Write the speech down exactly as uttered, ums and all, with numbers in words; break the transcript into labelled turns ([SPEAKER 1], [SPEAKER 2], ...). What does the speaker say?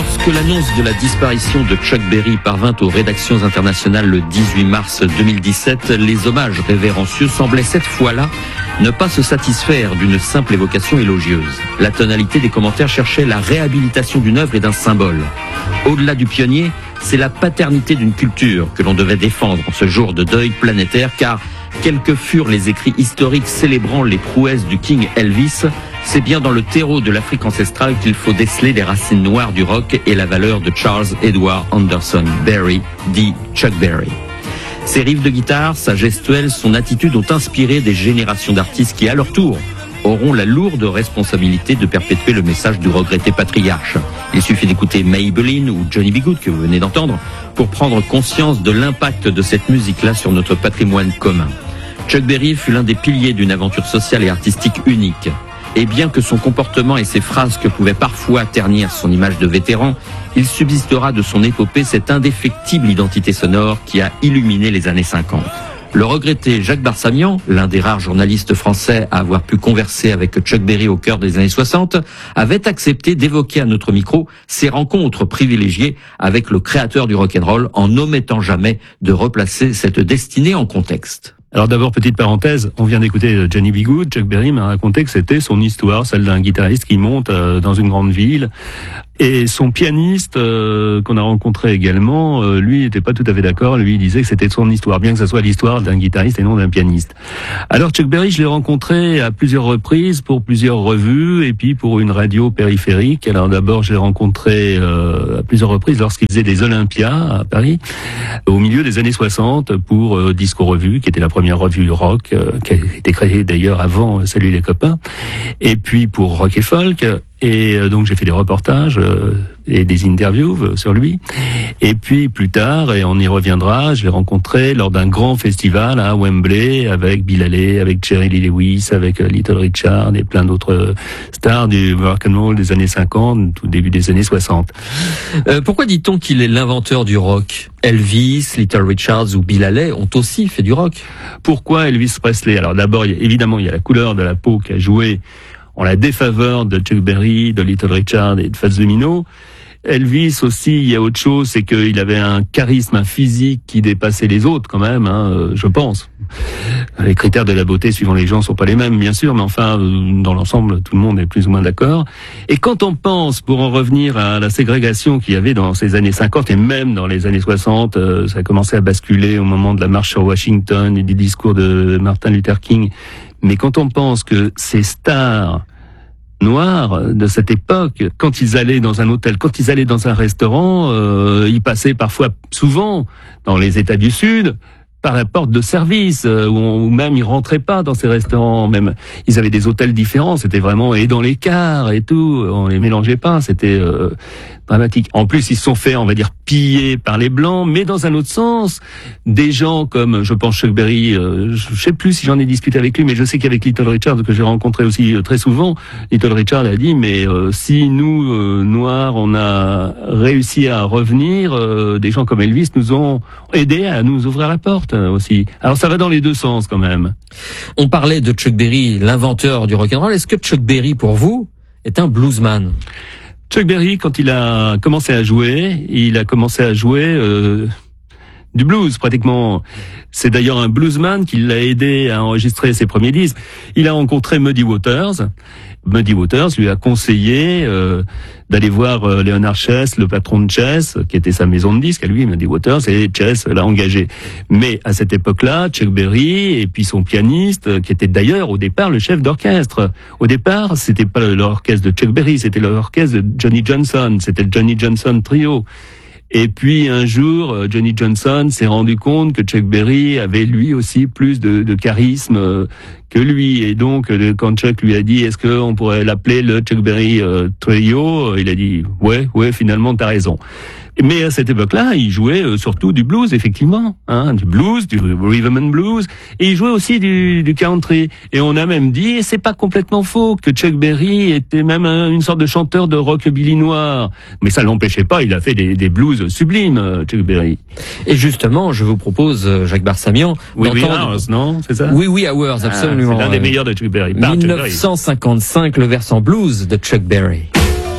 [SPEAKER 1] Lorsque l'annonce de la disparition de Chuck Berry parvint aux rédactions internationales le dix-huit mars deux mille dix-sept, les hommages révérencieux semblaient cette fois-là ne pas se satisfaire d'une simple évocation élogieuse. La tonalité des commentaires cherchait la réhabilitation d'une œuvre et d'un symbole. Au-delà du pionnier, c'est la paternité d'une culture que l'on devait défendre en ce jour de deuil planétaire, car quels que furent les écrits historiques célébrant les prouesses du King Elvis, c'est bien dans le terreau de l'Afrique ancestrale qu'il faut déceler les racines noires du rock et la valeur de Charles Edward Anderson Berry, dit Chuck Berry. Ses riffs de guitare, sa gestuelle, son attitude ont inspiré des générations d'artistes qui, à leur tour, auront la lourde responsabilité de perpétuer le message du regretté patriarche. Il suffit d'écouter Maybelline ou Johnny B. Good que vous venez d'entendre pour prendre conscience de l'impact de cette musique-là sur notre patrimoine commun. Chuck Berry fut l'un des piliers d'une aventure sociale et artistique unique. Et bien que son comportement et ses frasques pouvaient parfois ternir son image de vétéran, il subsistera de son épopée cette indéfectible identité sonore qui a illuminé les années cinquante. Le regretté Jacques Barsamian, l'un des rares journalistes français à avoir pu converser avec Chuck Berry au cœur des années soixante, avait accepté d'évoquer à notre micro ses rencontres privilégiées avec le créateur du rock'n'roll en n'omettant jamais de replacer cette destinée en contexte.
[SPEAKER 2] Alors d'abord, petite parenthèse, on vient d'écouter Johnny B. Good. Chuck Berry m'a raconté que c'était son histoire, celle d'un guitariste qui monte euh, dans une grande ville. Et son pianiste, euh, qu'on a rencontré également, euh, lui n'était pas tout à fait d'accord. Lui, il disait que c'était son histoire, bien que ce soit l'histoire d'un guitariste et non d'un pianiste. Alors Chuck Berry, je l'ai rencontré à plusieurs reprises pour plusieurs revues et puis pour une radio périphérique. Alors d'abord, je l'ai rencontré euh, à plusieurs reprises lorsqu'il faisait des Olympias à Paris, au milieu des années soixante, pour euh, Disco Revue, qui était la première revue rock, euh, qui a été créée d'ailleurs avant Salut les copains, et puis pour Rock et Folk. Et euh, donc j'ai fait des reportages euh, et des interviews euh, sur lui. Et puis plus tard, et on y reviendra, je l'ai rencontré lors d'un grand festival à Wembley avec Bill Haley, avec Jerry Lee Lewis, avec euh, Little Richard et plein d'autres euh, stars du rock and roll des années cinquante, tout début des années soixante.
[SPEAKER 1] Euh, pourquoi dit-on qu'il est l'inventeur du rock ? Elvis, Little Richards ou Bill Haley ont aussi fait du rock.
[SPEAKER 2] Pourquoi Elvis Presley ? Alors d'abord, il y a, évidemment, il y a la couleur de la peau qui a joué en la défaveur de Chuck Berry, de Little Richard et de Fats Domino. Elvis aussi, il y a autre chose, c'est qu'il avait un charisme, un physique qui dépassait les autres quand même, hein, je pense. Les critères de la beauté suivant les gens sont pas les mêmes, bien sûr, mais enfin, dans l'ensemble, tout le monde est plus ou moins d'accord. Et quand on pense, pour en revenir à la ségrégation qu'il y avait dans ces années cinquante et même dans les années soixante, euh, ça a commencé à basculer au moment de la marche sur Washington et des discours de Martin Luther King. Mais quand on pense que ces stars noirs de cette époque, quand ils allaient dans un hôtel, quand ils allaient dans un restaurant, euh, ils passaient parfois, souvent, dans les États du Sud, par la porte de service, euh, ou même ils rentraient pas dans ces restaurants, même ils avaient des hôtels différents, c'était vraiment et dans les cars et tout, on les mélangeait pas, c'était euh, dramatique. En plus, ils se sont fait, on va dire, piller par les blancs, mais dans un autre sens, des gens comme, je pense, Chuck Berry, euh, je sais plus si j'en ai discuté avec lui, mais je sais qu'avec Little Richard, que j'ai rencontré aussi euh, très souvent, Little Richard a dit, mais euh, si nous, euh, Noirs, on a réussi à revenir, euh, des gens comme Elvis nous ont aidé à nous ouvrir la porte aussi. Alors ça va dans les deux sens quand même.
[SPEAKER 1] On parlait de Chuck Berry, l'inventeur du rock'n'roll. Est-ce que Chuck Berry, pour vous, est un bluesman ?
[SPEAKER 2] Chuck Berry, quand il a commencé à jouer, il a commencé à jouer euh, du blues pratiquement. C'est d'ailleurs un bluesman qui l'a aidé à enregistrer ses premiers disques. Il a rencontré Muddy Waters. Muddy Waters lui a conseillé euh, d'aller voir euh, Leonard Chess, le patron de Chess, qui était sa maison de disques à lui, Muddy Waters, et Chess l'a engagé. Mais à cette époque-là, Chuck Berry et puis son pianiste, qui était d'ailleurs au départ le chef d'orchestre. Au départ, c'était pas l'orchestre de Chuck Berry, c'était l'orchestre de Johnny Johnson, c'était le Johnny Johnson Trio. Et puis un jour, Johnny Johnson s'est rendu compte que Chuck Berry avait lui aussi plus de, de charisme que lui. Et donc, quand Chuck lui a dit, est-ce qu'on pourrait l'appeler le Chuck Berry euh, Trio, il a dit, ouais, ouais, finalement, t'as raison. Mais à cette époque-là, il jouait euh, surtout du blues, effectivement, hein, du blues, du rhythm and blues, et il jouait aussi du, du country. Et on a même dit, et c'est pas complètement faux, que Chuck Berry était même un, une sorte de chanteur de rockabilly noir. Mais ça l'empêchait pas, il a fait des, des blues sublimes, Chuck Berry.
[SPEAKER 1] Et justement, je vous propose, Jacques Barsamian,
[SPEAKER 2] Oui, oui,
[SPEAKER 1] d'entendre...
[SPEAKER 2] Hours, non, c'est ça?
[SPEAKER 1] Oui, oui, Hours, absolument.
[SPEAKER 2] Ah, c'est l'un des meilleurs de Chuck Berry.
[SPEAKER 1] mille neuf cent cinquante-cinq, le versant blues de Chuck Berry.